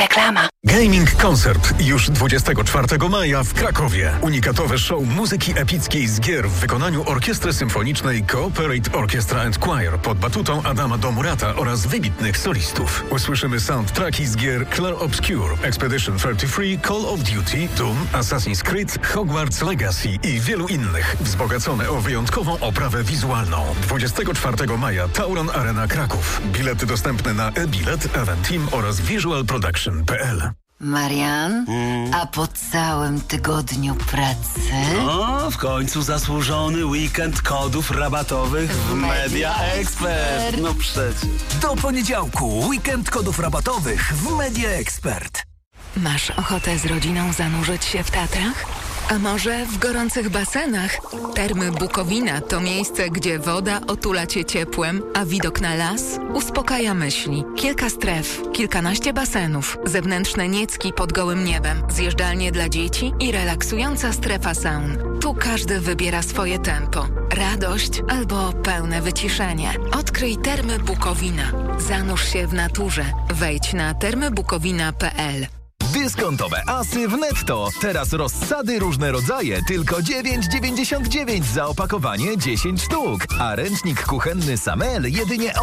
Reklama. Gaming Concert już 24 maja w Krakowie. Unikatowe show muzyki epickiej z gier w wykonaniu Orkiestry Symfonicznej Cooperate Orchestra and Choir pod batutą Adama Domurata oraz wybitnych solistów. Usłyszymy soundtracki z gier Clair Obscure, Expedition 33, Call of Duty, Doom, Assassin's Creed, Hogwarts Legacy i wielu innych, wzbogacone o wyjątkową oprawę wizualną. 24 maja Tauron Arena Kraków. Bilety dostępne na e-bilet, Eventim oraz visualproduction.pl. Marian, a po całym tygodniu pracy? No, w końcu zasłużony weekend kodów rabatowych w Media Expert. No przecież. Do poniedziałku weekend kodów rabatowych w Media Expert. Masz ochotę z rodziną zanurzyć się w Tatrach? A może w gorących basenach? Termy Bukowina to miejsce, gdzie woda otula cię ciepłem, a widok na las uspokaja myśli. Kilka stref, kilkanaście basenów, zewnętrzne niecki pod gołym niebem, zjeżdżalnie dla dzieci i relaksująca strefa saun. Tu każdy wybiera swoje tempo. Radość albo pełne wyciszenie. Odkryj Termy Bukowina. Zanurz się w naturze. Wejdź na termybukowina.pl. Dyskontowe asy w Netto. Teraz rozsady różne rodzaje, tylko 9,99 za opakowanie 10 sztuk. A ręcznik kuchenny Samel jedynie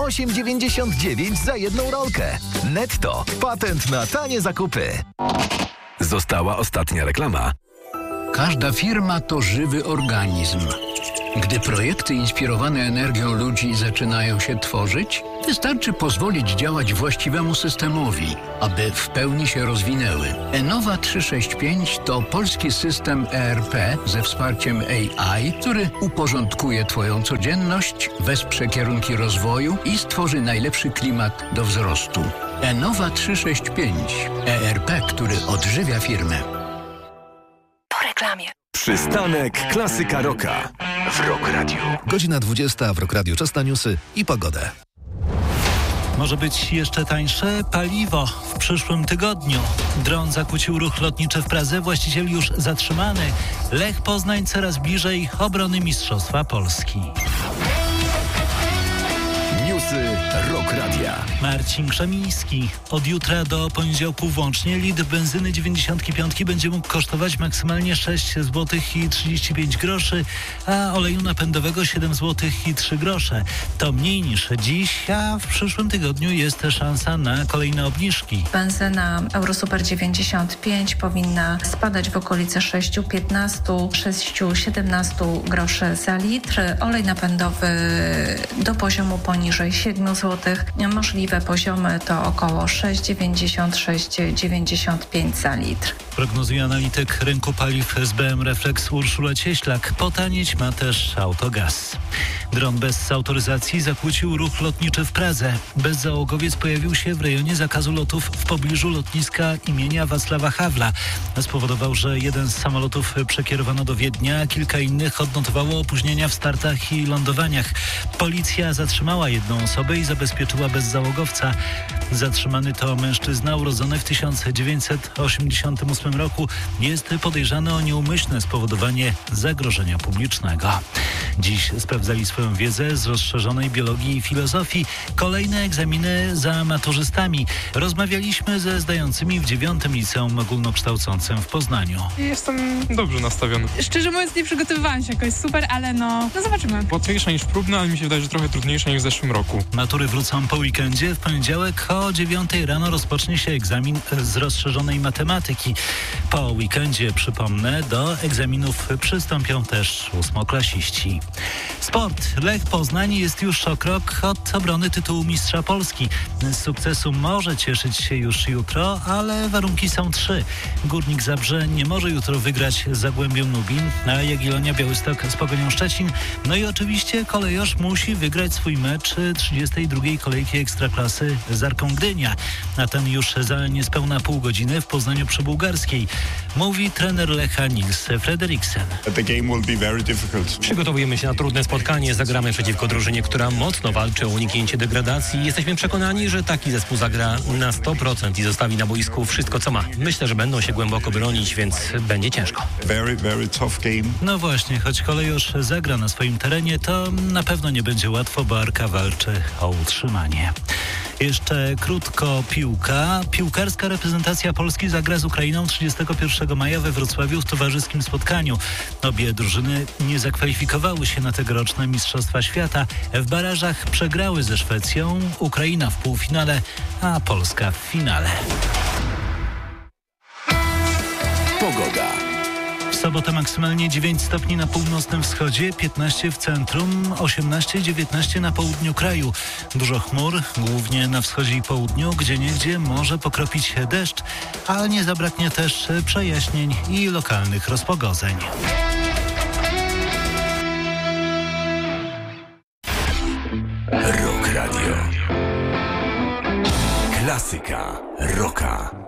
8,99 za jedną rolkę. Netto. Patent na tanie zakupy. Została ostatnia reklama. Każda firma to żywy organizm. Gdy projekty inspirowane energią ludzi zaczynają się tworzyć, wystarczy pozwolić działać właściwemu systemowi, aby w pełni się rozwinęły. Enova 365 to polski system ERP ze wsparciem AI, który uporządkuje Twoją codzienność, wesprze kierunki rozwoju i stworzy najlepszy klimat do wzrostu. Enova 365. ERP, który odżywia firmę. Po reklamie. Przystanek Klasyka Rocka w Rock Radio. Godzina 20 w Rock Radio. Czas na newsy i pogodę. Może być jeszcze tańsze paliwo w przyszłym tygodniu. Dron zakłócił ruch lotniczy w Pradze. Właściciel już zatrzymany. Lech Poznań coraz bliżej obrony Mistrzostwa Polski. Newsy Rock Radia. Marcin Krzemiński. Od jutra do poniedziałku włącznie litr benzyny 95 będzie mógł kosztować maksymalnie 6 zł i 35 groszy, a oleju napędowego 7 zł i 3 grosze. To mniej niż dziś, a w przyszłym tygodniu jest szansa na kolejne obniżki. Benzyna Eurosuper 95 powinna spadać w okolice 6,15, 6,17 groszy za litr. Olej napędowy do poziomu poniżej 7 zł. Możliwe poziomy to około 6,96-95 za litr. Prognozuje analityk rynku paliw SBM Reflex Urszula Cieślak. Potanieć ma też Autogaz. Dron bez autoryzacji zakłócił ruch lotniczy w Pradze. Bezzałogowiec pojawił się w rejonie zakazu lotów w pobliżu lotniska imienia Wacława Hawla. Spowodował, że jeden z samolotów przekierowano do Wiednia, a kilka innych odnotowało opóźnienia w startach i lądowaniach. Policja zatrzymała jedną osobę i zabezpieczyła bezzałogowca. Zatrzymany to mężczyzna urodzony w 1988 roku. Jest podejrzany o nieumyślne spowodowanie zagrożenia publicznego. Dziś sprawdzali swoją wiedzę z rozszerzonej biologii i filozofii. Kolejne egzaminy za maturzystami. Rozmawialiśmy ze zdającymi w 9. liceum ogólnokształcącym w Poznaniu. Jestem dobrze nastawiony. Szczerze mówiąc, nie przygotowywałam się jakoś super, ale no zobaczymy. Łatwiejsza niż próbna, ale mi się wydaje, że trochę trudniejsza niż w zeszłym roku. Matury wrócą po weekendzie. W poniedziałek o 9 rano rozpocznie się egzamin z rozszerzonej matematyki. Po weekendzie, przypomnę, do egzaminów przystąpią też ósmoklasiści. Sport. Lech Poznań jest już o krok od obrony tytułu mistrza Polski. Z sukcesu może cieszyć się już jutro, ale warunki są 3. Górnik Zabrze nie może jutro wygrać z Zagłębiem Lubin, a Jagiellonia Białystok z Pogonią Szczecin. No i oczywiście Kolejorz musi wygrać swój mecz 32. kolejki Ekstraklasy z Arką Gdynia. A ten już za niespełna pół godziny w Poznaniu przy Bułgarskiej. Mówi trener Lecha Nils Frederiksen. Przygotowujemy się na trudne spotkanie. Zagramy przeciwko drużynie, która mocno walczy o uniknięcie degradacji. Jesteśmy przekonani, że taki zespół zagra na 100% i zostawi na boisku wszystko, co ma. Myślę, że będą się głęboko bronić, więc będzie ciężko. No właśnie, choć Kolejorz zagra na swoim terenie, to na pewno nie będzie łatwo, bo Arka walczy o utrzymanie. Jeszcze krótko piłka. Piłkarska reprezentacja Polski zagra z Ukrainą 31 maja we Wrocławiu w towarzyskim spotkaniu. Obie drużyny nie zakwalifikowały się na tegoroczne Mistrzostwa Świata. W barażach przegrały ze Szwecją, Ukraina w półfinale, a Polska w finale. Pogoda. W sobotę maksymalnie 9 stopni na północnym wschodzie, 15 w centrum, 18-19 na południu kraju. Dużo chmur, głównie na wschodzie i południu, gdzieniegdzie może pokropić deszcz, ale nie zabraknie też przejaśnień i lokalnych rozpogodzeń. Rock Radio. Klasyka rocka.